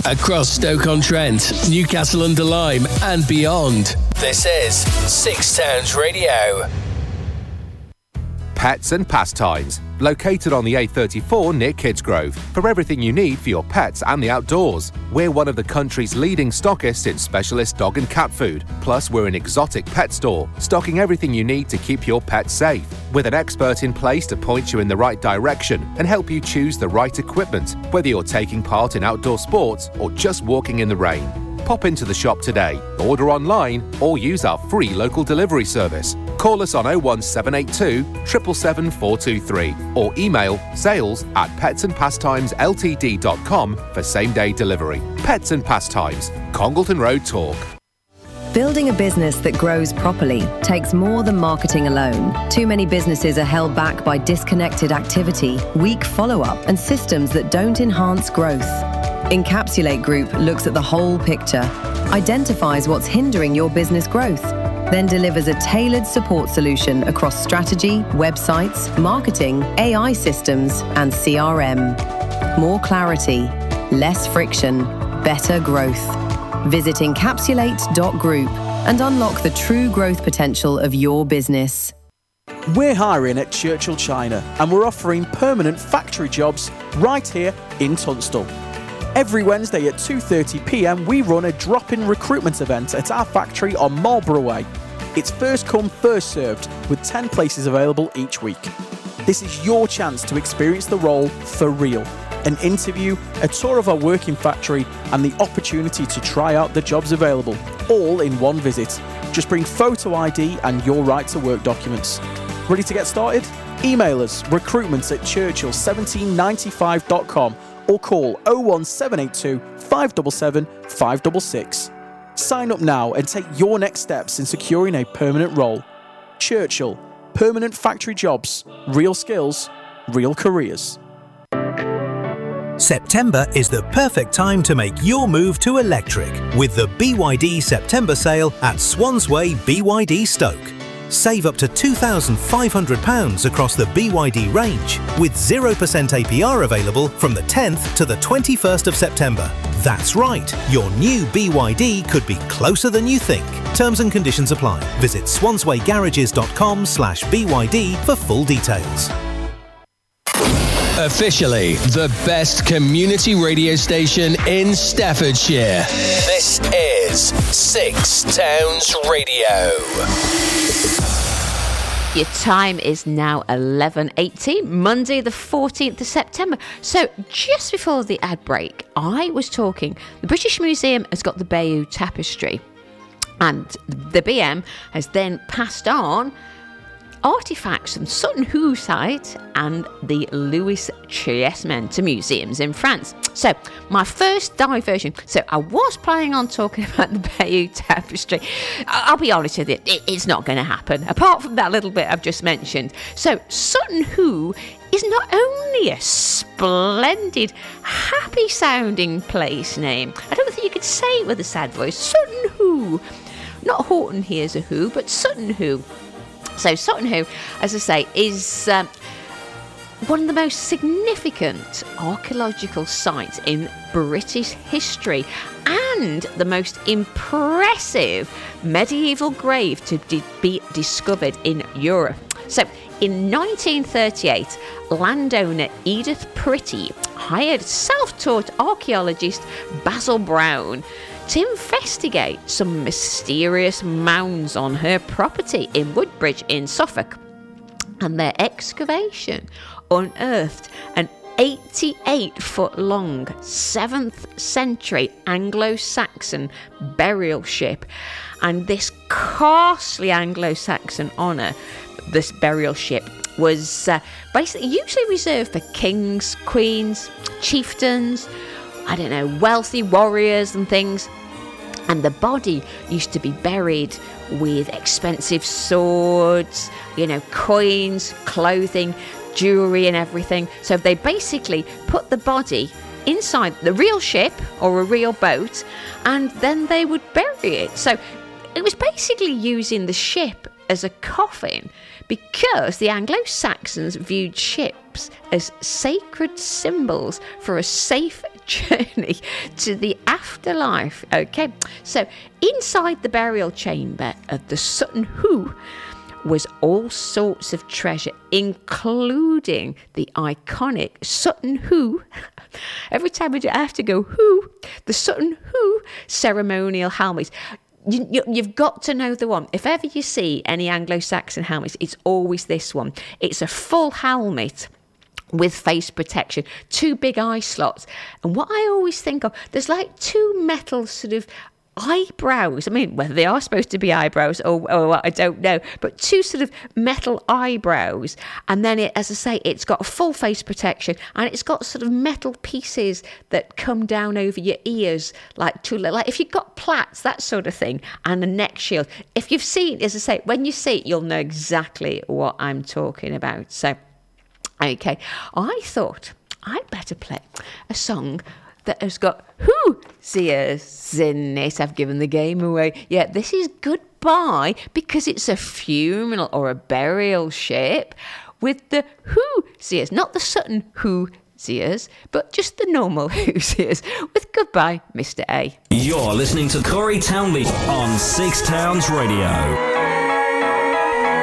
Across Stoke-on-Trent, Newcastle-under-Lyme and beyond. This is Six Towns Radio. Pets and Pastimes, located on the A34 near Kidsgrove, for everything you need for your pets and the outdoors. We're one of the country's leading stockists in specialist dog and cat food. Plus, we're an exotic pet store, stocking everything you need to keep your pets safe, with an expert in place to point you in the right direction and help you choose the right equipment, whether you're taking part in outdoor sports or just walking in the rain. Pop into the shop today, order online, or use our free local delivery service. Call us on 01782 777 423 or email sales@petsandpastimesLTD.com for same-day delivery. Pets and Pastimes, Congleton Road Talk. Building a business that grows properly takes more than marketing alone. Too many businesses are held back by disconnected activity, weak follow-up, and systems that don't enhance growth. Encapsulate Group looks at the whole picture, identifies what's hindering your business growth, then delivers a tailored support solution across strategy, websites, marketing, AI systems, and CRM. More clarity, less friction, better growth. Visit encapsulate.group and unlock the true growth potential of your business. We're hiring at Churchill China and we're offering permanent factory jobs right here in Tunstall. Every Wednesday at 2:30pm we run a drop-in recruitment event at our factory on Marlborough Way. It's first come, first served, with 10 places available each week. This is your chance to experience the role for real. An interview, a tour of our working factory, and the opportunity to try out the jobs available, all in one visit. Just bring photo ID and your right to work documents. Ready to get started? Email us recruitment@churchill1795.com or call 01782 577 566. Sign up now and take your next steps in securing a permanent role. Churchill, permanent factory jobs, real skills, real careers. September is the perfect time to make your move to electric with the BYD September sale at Swansway BYD Stoke. Save up to £2,500 across the BYD range with 0% APR available from the 10th to the 21st of September. That's right, your new BYD could be closer than you think. Terms and conditions apply. Visit swanswaygarages.com/BYD for full details. Officially the best community radio station in Staffordshire. This is Six Towns Radio. Your time is now 11:18, Monday the 14th of September. So just before the ad break, I was talking, the British Museum has got the Bayeux Tapestry, and the BM has then passed on artefacts from Sutton Hoo site and the Louis Chessmen to museums in France. So my first diversion, so I was planning on talking about the Bayeux Tapestry. I'll be honest with you, it's not going to happen, apart from that little bit I've just mentioned. So Sutton Hoo is not only a splendid, happy sounding place name, I don't think you could say it with a sad voice, Sutton Hoo. Not Horton Hears a Who, but Sutton Hoo. So Sutton Hoo, as I say, is one of the most significant archaeological sites in British history and the most impressive medieval grave to be discovered in Europe. So in 1938, landowner Edith Pretty hired self-taught archaeologist Basil Brown to investigate some mysterious mounds on her property in Woodbridge in Suffolk. And their excavation unearthed an 88-foot-long 7th century Anglo-Saxon burial ship. And this costly Anglo-Saxon honour, this burial ship, was basically usually reserved for kings, queens, chieftains, wealthy warriors and things. And the body used to be buried with expensive swords, coins, clothing, jewellery and everything. So they basically put the body inside the real ship or a real boat, and then they would bury it. So it was basically using the ship as a coffin, because the Anglo-Saxons viewed ships as sacred symbols for a safe journey to the afterlife. Okay, so inside the burial chamber of the Sutton Hoo was all sorts of treasure, including the iconic Sutton Hoo. Every time I have to go Hoo, the Sutton Hoo ceremonial helmet. You've got to know the one. If ever you see any Anglo-Saxon helmets, it's always this one. It's a full helmet with face protection, 2 big eye slots. And what I always think of, there's like 2 metal sort of eyebrows. I mean, whether they are supposed to be eyebrows or what, I don't know, but 2 sort of metal eyebrows. And then, as I say, it's got a full face protection, and it's got sort of metal pieces that come down over your ears, like if you've got plaits, that sort of thing, and a neck shield. If you've seen, as I say, when you see it, you'll know exactly what I'm talking about. So, okay, I thought I'd better play a song that has got Hoosiers in it. I've given the game away. Yeah, this is Goodbye, because it's a funeral or a burial ship with the Hoosiers, not the Sutton Hoosiers, but just the normal Hoosiers with Goodbye, Mr. A. You're listening to Corey Townley on Six Towns Radio.